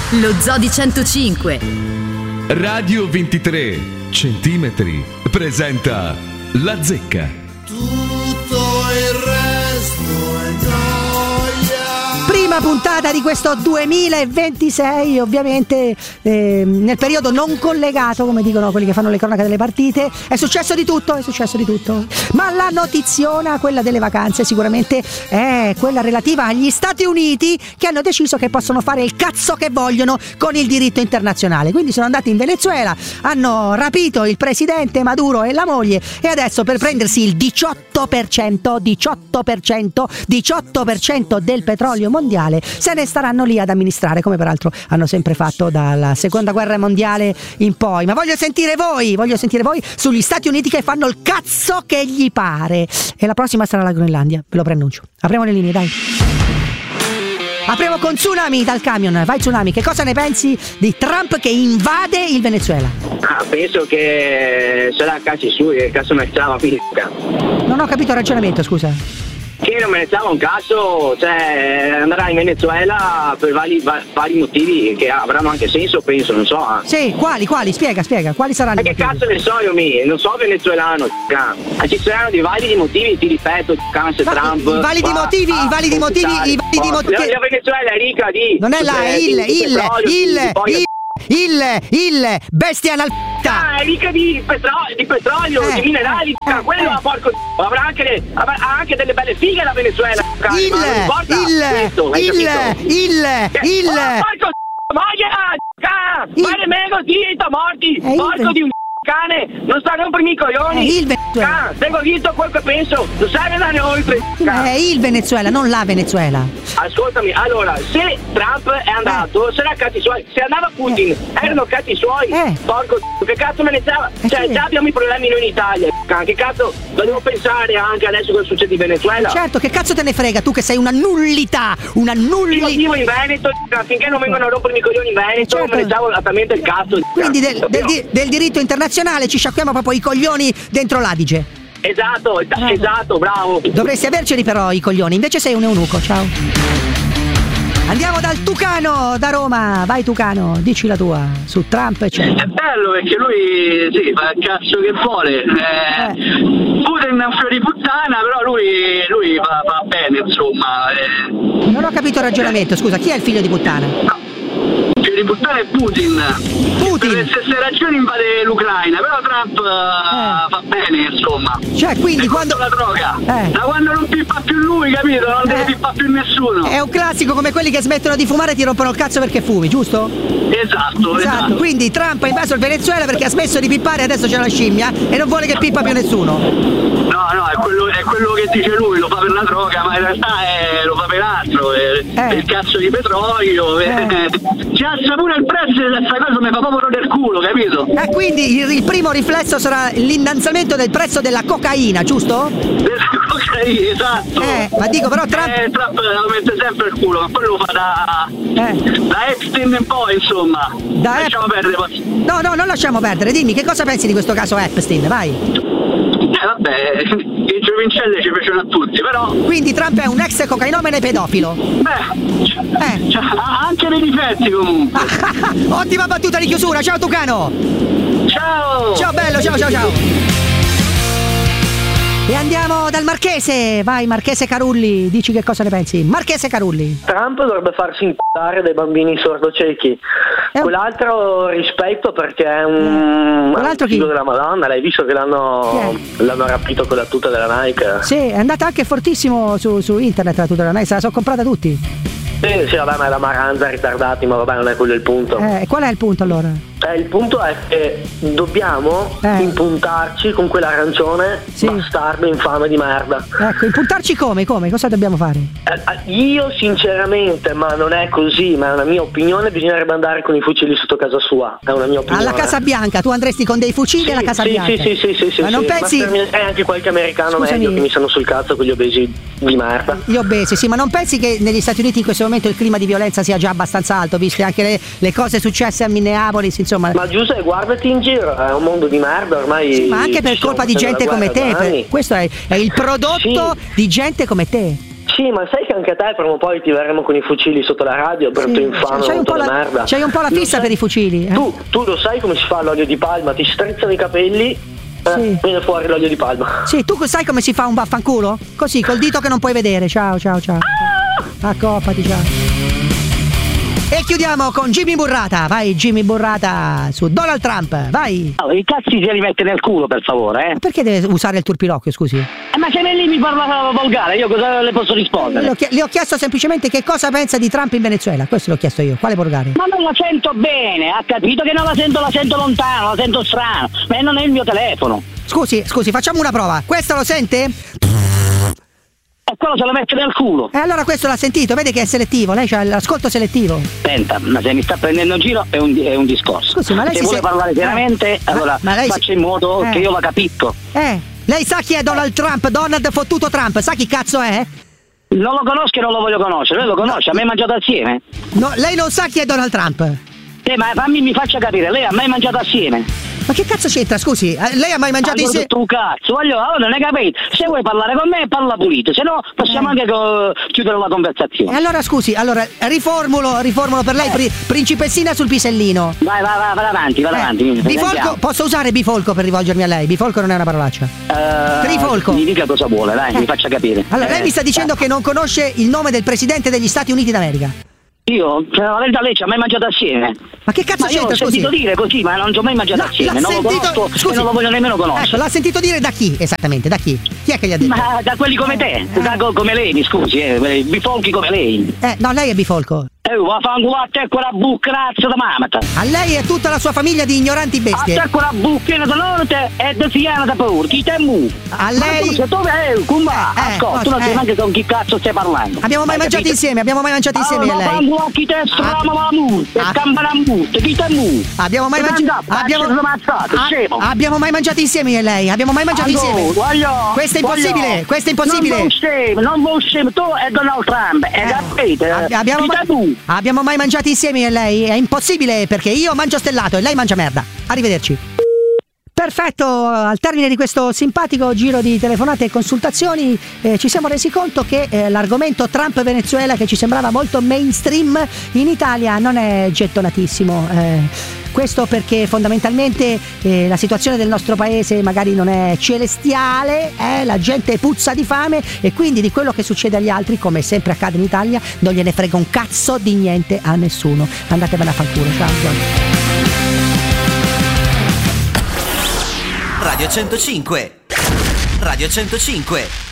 Lo Zoo 105. Radio 23 centimetri presenta La Zecca. Tutto il resto è gioia. Prima puntata di questo 2026, ovviamente nel periodo non collegato, come dicono quelli che fanno le cronache delle partite. È successo di tutto. Ma la notiziona, quella delle vacanze, sicuramente è quella relativa agli Stati Uniti, che hanno deciso che possono fare il cazzo che vogliono con il diritto internazionale. Quindi sono andati in Venezuela, hanno rapito il presidente Maduro e la moglie, e adesso per prendersi il 18% del petrolio mondiale se ne staranno lì ad amministrare, come peraltro hanno sempre fatto dalla seconda guerra mondiale in poi. Ma voglio sentire voi sugli Stati Uniti che fanno il cazzo che gli pare. E la prossima sarà la Groenlandia, ve lo preannuncio. Apriamo le linee, dai. Apriamo con Tsunami dal camion. Vai Tsunami, che cosa ne pensi di Trump che invade il Venezuela? Penso che sarà cazzi suoi, che cazzo me ne stava fisica. Non ho capito il ragionamento, scusa. Che non me ne stava un cazzo, cioè andrà in Venezuela per vari motivi che avranno anche senso, penso, non so. Sì, quali? Spiega, quali saranno? Ma che cazzo ne so io, non so venezuelano, ci saranno dei validi motivi, ti ripeto, se Trump. I validi motivi. La Venezuela è ricca di. Non è il bestia analfabeta. È ricca di petrolio, di minerali, quello porco. Avrà anche delle belle fighe la Venezuela. Fare mego zitto, morti, porco di un cane, non sta a rompermi i coglioni. Tengo zitto quel che penso, non sai andare oltre. È il Venezuela, non la Venezuela. Ascoltami, allora, se Trump è andato, sarà cazzi suoi. Se andava Putin, erano cazzi suoi. Porco, che cazzo me ne stava? Cioè, già abbiamo i problemi noi in Italia. Che cazzo, devo pensare anche adesso cosa succede in Venezuela. Certo, che cazzo te ne frega, tu che sei una nullità. Io vivo in Veneto, finché non vengono a rompermi i coglioni in Veneto, certo. Me ne stavo esattamente il cazzo. Quindi del diritto internazionale ci sciacquiamo proprio i coglioni dentro l'Adige. Esatto, bravo. Dovresti averceli però i coglioni, invece sei un eunuco, ciao. Andiamo dal Tucano, da Roma. Vai Tucano, dici la tua su Trump, eccetera. È bello perché lui fa il cazzo che vuole. Putin è un fiore di puttana, però lui va bene, insomma. Non ho capito il ragionamento, scusa, chi è il figlio di puttana? No. Il figlio di puttana è Putin. Per le stesse ragioni invade l'Ucraina, però Trump va bene, insomma. Cioè, quindi quando la droga, da quando non pippa più lui, capito? Non deve pippa più nessuno. È un classico come quelli che smettono di fumare e ti rompono il cazzo perché fumi, giusto? Esatto. Quindi Trump ha invaso il Venezuela perché ha smesso di pippare e adesso c'è la scimmia e non vuole che pippa più nessuno. No, è quello che dice lui, lo fa per la droga, ma in realtà lo fa per altro, per il cazzo di petrolio. Ci alza pure il prezzo di questa cosa, mi fa proprio del culo, capito? Quindi il primo riflesso sarà l'innannullamento del prezzo della cocaina, giusto? Della cocaina, esatto. Ma dico però Trump lo mette sempre il culo, ma poi lo fa da Epstein in poi, insomma. Lasciamo perdere. No, non lasciamo perdere, dimmi che cosa pensi di questo caso Epstein, vai. Vabbè, i giovincelli ci piacciono a tutti, però. Quindi Trump è un ex cocainomane pedofilo. Ha anche dei difetti comunque. Ottima battuta di chiusura, ciao Tucano. Ciao bello, ciao. E andiamo dal Marchese, vai Marchese Carulli, dici che cosa ne pensi? Marchese Carulli. Trump dovrebbe farsi inculare dai bambini sordociechi. Quell'altro rispetto perché è un figlio della Madonna, l'hai visto che l'hanno rapito con la tuta della Nike? Sì, è andata anche fortissimo su internet la tuta della Nike, se la sono comprata tutti. Sì, vabbè, ma è la maranza ritardati, ma vabbè, non è quello il punto. Qual è il punto allora? Il punto è che dobbiamo impuntarci con quell'arancione bastardo infame di merda. Ecco, impuntarci come? Cosa dobbiamo fare? Io sinceramente, ma non è così, ma è una mia opinione, bisognerebbe andare con i fucili sotto casa sua. È una mia opinione. Alla Casa Bianca, tu andresti con dei fucili alla Casa Bianca? Sì. Ma non pensi? Ma anche qualche americano meglio che mi stanno sul cazzo con gli obesi di merda. Gli obesi, sì, ma non pensi che negli Stati Uniti in questo momento il clima di violenza sia già abbastanza alto, viste anche le cose successe a Minneapolis, insomma? Ma Giuseppe, guardati in giro, è un mondo di merda ormai. Sì, ma anche per colpa di gente come te. Questo è il prodotto di gente come te. Sì, ma sai che anche a te prima o poi ti verremo con i fucili sotto la radio per tu infame merda. C'hai un po' la fissa per i fucili. Tu lo sai come si fa l'olio di palma? Ti strizzano i capelli, viene fuori l'olio di palma. Sì, tu sai come si fa un vaffanculo? Così, col dito che non puoi vedere. Ciao. Accoppati, ciao. E chiudiamo con Jimmy Burrata. Vai Jimmy Burrata su Donald Trump, vai. I cazzi se li mette nel culo, per favore, Ma perché deve usare il turpilocchio, scusi? Ma se lì mi parla volgare, io cosa le posso rispondere? Le ho chiesto semplicemente che cosa pensa di Trump in Venezuela. Questo l'ho chiesto io. Quale volgare? Ma non la sento bene, ha capito che non la sento lontano, la sento strano. Ma non è il mio telefono. Scusi, facciamo una prova. Questo lo sente? E quello se lo mette nel culo. E allora questo l'ha sentito, vede che è selettivo, lei c'ha l'ascolto selettivo. Senta, ma se mi sta prendendo in giro è un discorso. Scusi, ma lei se vuole parlare chiaramente, allora lei faccia in modo che io la capisco. Lei sa chi è Donald Trump? Donald fottuto Trump, sa chi cazzo è? Non lo conosco e non lo voglio conoscere, lei lo conosce, a me mangiato assieme? No, lei non sa chi è Donald Trump? Ma mi faccia capire, lei ha mai mangiato assieme? Ma che cazzo c'entra, scusi? Lei ha mai mangiato insieme? Tu cazzo, non hai capito? Se vuoi parlare con me, parla pulito, se no possiamo anche chiudere la conversazione. E allora scusi, riformulo per lei, principessina sul pisellino. Vai avanti. Bifolco, posso usare bifolco per rivolgermi a lei? Bifolco non è una parolaccia. Trifolco. Mi dica cosa vuole, dai, mi faccia capire. Allora, lei mi sta dicendo che non conosce il nome del presidente degli Stati Uniti d'America? Io, la verità, lei ci ha mai mangiato assieme? Ma che cazzo c'entra, scusi? L'ho sentito dire così, ma non ci ho mai mangiato assieme, non lo conosco e non lo voglio nemmeno conoscere. Ecco, l'ha sentito dire da chi, esattamente, da chi? Chi è che gli ha detto? Ma da quelli come te, come lei, mi scusi, bifolchi come lei. No, lei è bifolco. Vaffanculo a te quella bucca, razza da mamata. A lei e a tutta la sua famiglia di ignoranti bestie. A te quella bucca da notte e da fiana da paura, chi te mu? A lei. Ma tu dove ascolta, tu non sai neanche con chi cazzo stai parlando. Abbiamo mai mangiato insieme, io e lei. Vaffanculo chi te strama la murte, campana murte, chi te mu? Abbiamo mai mangiato insieme io e lei, abbiamo mai mangiato insieme. Questo è impossibile, Non vuoi scemo, tu e Donald Trump, capite? Abbiamo mai mangiato insieme io e lei? È impossibile perché io mangio stellato e lei mangia merda. Arrivederci. Perfetto, al termine di questo simpatico giro di telefonate e consultazioni ci siamo resi conto che l'argomento Trump-Venezuela, che ci sembrava molto mainstream, in Italia non è gettonatissimo. Questo perché fondamentalmente la situazione del nostro paese magari non è celestiale, la gente puzza di fame e quindi di quello che succede agli altri, come sempre accade in Italia, non gliene frega un cazzo di niente a nessuno. Andatevene a fanculo, ciao. Radio 105